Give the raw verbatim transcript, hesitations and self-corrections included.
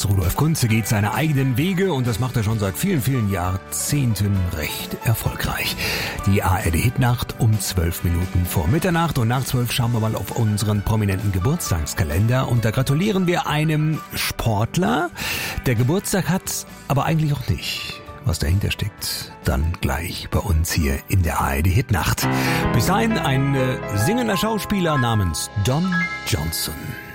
Hans-Rudolf Kunze geht seine eigenen Wege und das macht er schon seit vielen, vielen Jahrzehnten recht erfolgreich. Die A R D-Hitnacht um zwölf Minuten vor Mitternacht und nach zwölf schauen wir mal auf unseren prominenten Geburtstagskalender und da gratulieren wir einem Sportler, der Geburtstag hat, aber eigentlich auch nicht. Was dahinter steckt, dann gleich bei uns hier in der A R D-Hitnacht. Bis dahin ein äh, singender Schauspieler namens Don Johnson.